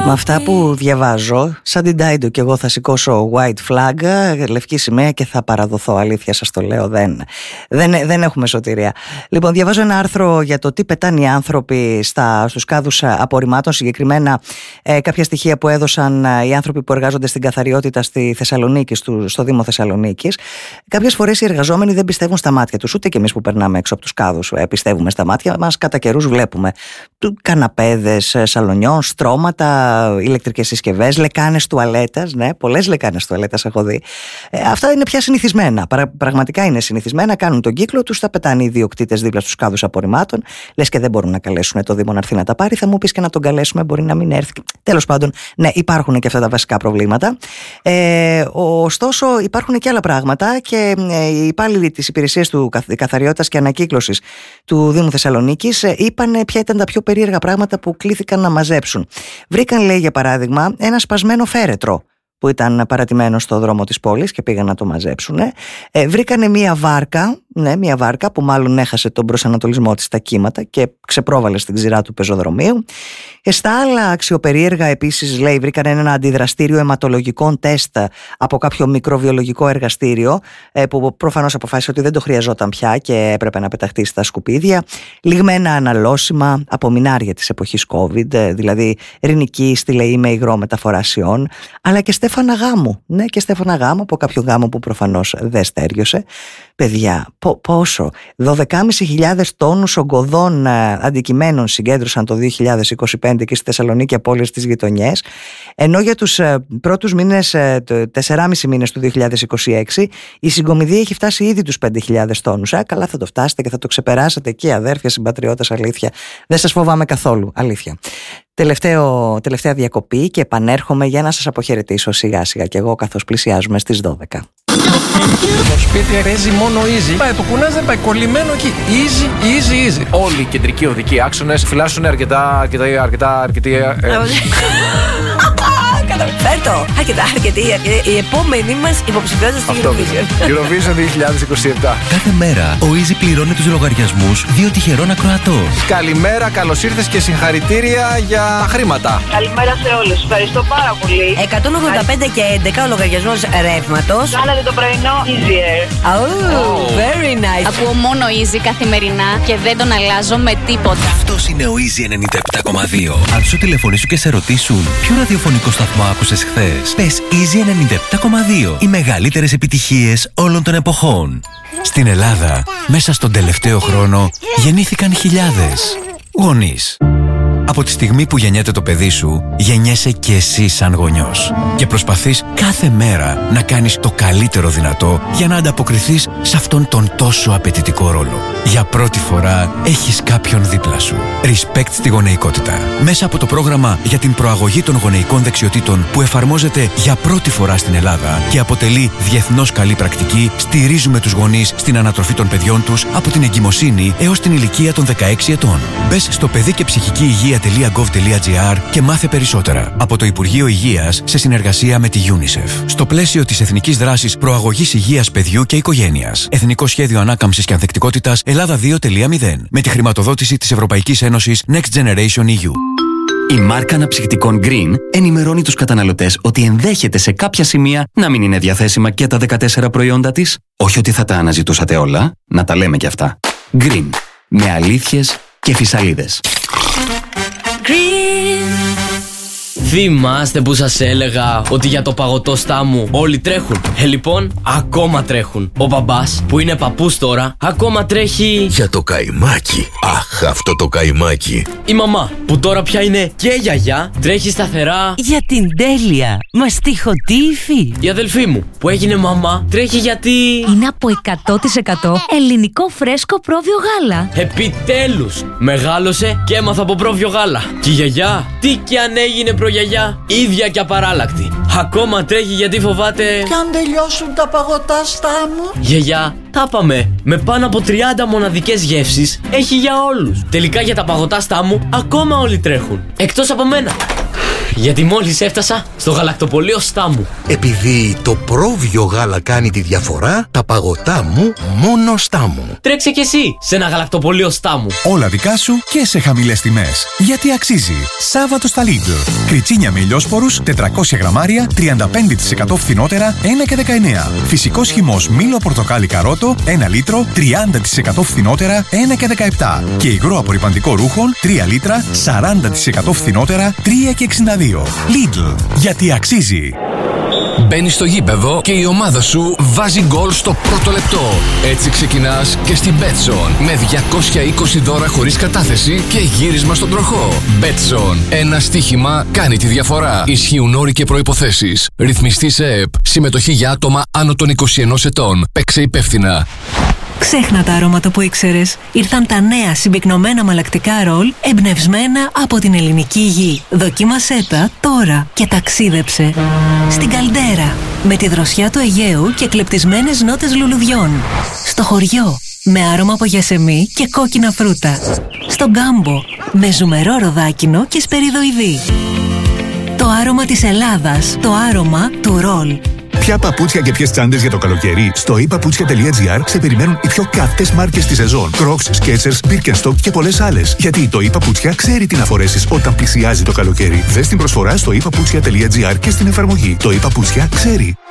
Με αυτά που διαβάζω, σαν την Τάιντο και εγώ θα σηκώσω white flag, λευκή σημαία και θα παραδοθώ. Αλήθεια σας το λέω, δεν έχουμε σωτηρία. Λοιπόν, διαβάζω ένα άρθρο για το τι πετάνε οι άνθρωποι στους κάδους απορριμμάτων. Συγκεκριμένα κάποια στοιχεία που έδωσαν οι άνθρωποι που εργάζονται στην καθαριότητα στη Θεσσαλονίκη, στο Δήμο Θεσσαλονίκης. Κάποιες φορές οι εργαζόμενοι δεν πιστεύουν στα μάτια τους, ούτε και εμείς που περνάμε έξω από τους κάδους πιστεύουμε στα μάτια μας. Κατά καιρούς βλέπουμε καναπέδες σαλονιών, στρώματα, ηλεκτρικές συσκευές, λεκάνες τουαλέτας. Ναι, πολλές λεκάνες τουαλέτας έχω δει. Αυτά είναι πια συνηθισμένα. Πραγματικά είναι συνηθισμένα. Κάνουν τον κύκλο τους, τα πετάνε οι ιδιοκτήτες δίπλα στους κάδους απορριμμάτων. Λες και δεν μπορούν να καλέσουν το Δήμο να έρθει να τα πάρει. Θα μου πεις και να τον καλέσουμε, μπορεί να μην έρθει. Τέλος πάντων, ναι, υπάρχουν και αυτά τα βασικά προβλήματα. Ωστόσο, υπάρχουν και άλλα πράγματα και οι υπάλληλοι της υπηρεσίας του καθαριότητας και ανακύκλωσης του Δήμου Θεσσαλονίκης είπαν ποια ήταν τα πιο περίεργα πράγματα που κλήθηκαν να μαζέψουν. Βρήκαν, λέει, για παράδειγμα, ένα σπασμένο φέρετρο που ήταν παρατημένο στο δρόμο της πόλης και πήγαν να το μαζέψουν. Βρήκανε μία βάρκα που μάλλον έχασε τον προσανατολισμό της στα κύματα και ξεπρόβαλε στην ξηρά του πεζοδρομίου. Στα άλλα αξιοπερίεργα επίσης, λέει, βρήκανε ένα αντιδραστήριο αιματολογικών τεστ από κάποιο μικροβιολογικό εργαστήριο που προφανώς αποφάσισε ότι δεν το χρειαζόταν πια και έπρεπε να πεταχτεί στα σκουπίδια. Λιγμένα αναλώσιμα από μινάρια της εποχής COVID, δηλαδή ρινική στυλεή με υγρό μεταφοράσιών, αλλά και στέφανα γάμου. Ναι, και στέφανα γάμου από κάποιο γάμο που προφανώς δεν στέριωσε. Παιδιά, πόσο? 12.500 τόνους ογκωδών αντικειμένων συγκέντρωσαν το 2025 και στη Θεσσαλονίκη από όλες τις γειτονιές, ενώ για τους πρώτους μήνες, 4,5 μήνες του 2026, η συγκομιδή έχει φτάσει ήδη τους 5.000 τόνους. Καλά, θα το φτάσετε και θα το ξεπεράσετε και, αδέρφια, συμπατριώτες, αλήθεια. Δεν σας φοβάμαι καθόλου, αλήθεια. Τελευταία διακοπή και επανέρχομαι για να σας αποχαιρετήσω σιγά σιγά κι εγώ, καθώς πλησιάζουμε στις 12. Το σπίτι παίζει μόνο easy. Πάει, το κουνάς δεν πάει, κολλημένο εκεί. Easy. Όλοι οι κεντρικοί οδικοί άξονες φυλάσσουν αρκετή. Φέρτο! Αρκετή. Η επόμενη μας υποψηφιότητα στην Eurovision. Eurovision 2027. Κάθε μέρα ο Easy πληρώνει τους λογαριασμούς 2 τυχερών ακροατών. Καλημέρα, καλώς ήρθες και συγχαρητήρια για χρήματα. Καλημέρα σε όλους. Ευχαριστώ πάρα πολύ. 185 και 11 ο λογαριασμός ρεύματος. Κάνατε το πρωινό easier. Oh, very nice. Ακούω μόνο Easy καθημερινά και δεν τον αλλάζω με τίποτα. Αυτός είναι ο Easy 97,2. Αν σου τηλεφωνήσουν και σε ρωτήσουν ποιο ραδιοφωνικό σταθμό άκουσες χθες, πες Easy 97,2. Οι μεγαλύτερες επιτυχίες όλων των εποχών. Στην Ελλάδα, μέσα στον τελευταίο χρόνο, γεννήθηκαν χιλιάδες γονείς. Από τη στιγμή που γεννιέται το παιδί σου, γεννιέσαι και εσύ σαν γονιός. Και προσπαθείς κάθε μέρα να κάνεις το καλύτερο δυνατό για να ανταποκριθείς σε αυτόν τον τόσο απαιτητικό ρόλο. Για πρώτη φορά έχεις κάποιον δίπλα σου. Respect στη γονεϊκότητα. Μέσα από το πρόγραμμα για την προαγωγή των γονεϊκών δεξιοτήτων που εφαρμόζεται για πρώτη φορά στην Ελλάδα και αποτελεί διεθνώς καλή πρακτική, στηρίζουμε τους γονείς στην ανατροφή των παιδιών τους από την εγκυμοσύνη έως την ηλικία των 16 ετών. Μπες στο παιδί και ψυχική υγεία.gov.gr και μάθε περισσότερα. Από το Υπουργείο Υγείας σε συνεργασία με τη UNICEF. Στο πλαίσιο της Εθνικής Δράσης Προαγωγής Υγείας Παιδιού και Οικογένειας. Εθνικό Σχέδιο Ανάκαμψης και Ανθεκτικότητας Ελλάδα 2.0. Με τη χρηματοδότηση της Ευρωπαϊκής Ένωσης Next Generation EU. Η μάρκα αναψυκτικών Green ενημερώνει τους καταναλωτές ότι ενδέχεται σε κάποια σημεία να μην είναι διαθέσιμα και τα 14 προϊόντα της. Όχι ότι θα τα αναζητούσατε όλα, να τα λέμε κι αυτά. Green. Με αλήθειες και φυσαλίδες. Θυμάστε που σας έλεγα ότι για το παγωτό στάμου όλοι τρέχουν? Λοιπόν, ακόμα τρέχουν. Ο μπαμπάς, που είναι παππούς τώρα, ακόμα τρέχει για το καϊμάκι. Αχ, αυτό το καϊμάκι. Η μαμά, που τώρα πια είναι και γιαγιά, τρέχει σταθερά για την τέλεια μαστιχωτή υφή. Η αδελφή μου, που έγινε μαμά, τρέχει γιατί είναι από 100% ελληνικό φρέσκο πρόβιο γάλα. Επιτέλους, μεγάλωσε και έμαθα από πρόβιο γάλα. Και η γιαγιά, τι κι αν έγινε προγιαγιά, ίδια και απαράλλακτη. Ακόμα τρέχει γιατί φοβάται κι αν τελειώσουν τα παγωτά στάμου. Γιαγιά, τα πάμε. Με πάνω από 30 μοναδικές γεύσεις έχει για όλους. Τελικά για τα παγωτά στάμου ακόμα όλοι τρέχουν. Εκτός από μένα. γιατί μόλις έφτασα στο γαλακτοπωλείο Στάμου. Επειδή το πρόβιο γάλα κάνει τη διαφορά, τα παγωτά μου μόνο Στάμου. Τρέξε κι εσύ σε ένα γαλακτοπωλείο Στάμου. Όλα δικά σου και σε χαμηλές τιμές. Γιατί αξίζει. Σάββατο στα Lidl. Κριτσίνια με ηλιόσπορους 400 γραμμάρια 35% φθηνότερα 1,19. Φυσικός χυμός μήλο πορτοκάλι καρότο 1 λίτρο 30% φθηνότερα 1,17. Και υγρό απορρυπαντικό ρούχων 3 λίτρα 40% φθηνότερα 3,62. Lidl. Γιατί αξίζει. Μπαίνεις στο γήπεδο και η ομάδα σου βάζει γκολ στο πρώτο λεπτό. Έτσι ξεκινάς και στην Betson με 220 δώρα χωρίς κατάθεση και γύρισμα στον τροχό. Betson. Ένα στοίχημα κάνει τη διαφορά. Ισχύουν όροι και προϋποθέσεις. Ρυθμιστή σε ΕΕΠ. Συμμετοχή για άτομα άνω των 21 ετών. Παίξε υπεύθυνα. Ξέχνα τα αρώματα που ήξερες. Ήρθαν τα νέα συμπυκνωμένα μαλακτικά ρολ εμπνευσμένα από την ελληνική γη. Δοκίμασέ τα τώρα και ταξίδεψε στην Καλντέρα με τη δροσιά του Αιγαίου και κλεπτισμένες νότες λουλουδιών. Στο χωριό με άρωμα από γιασεμί και κόκκινα φρούτα. Στο Γκάμπο με ζουμερό ροδάκινο και σπεριδοειδή. Το άρωμα της Ελλάδας, το άρωμα του ρολ. Ποια παπούτσια και ποιες τσάντες για το καλοκαίρι? Στο ePaputsια.gr σε περιμένουν οι πιο καυτές μάρκες της σεζόν. Crocs, Skechers, Birkenstock και πολλές άλλες. Γιατί το ePaputsια ξέρει τι να φορέσεις όταν πλησιάζει το καλοκαίρι. Δες την προσφορά στο ePaputsια.gr και στην εφαρμογή. Το ePaputsια ξέρει.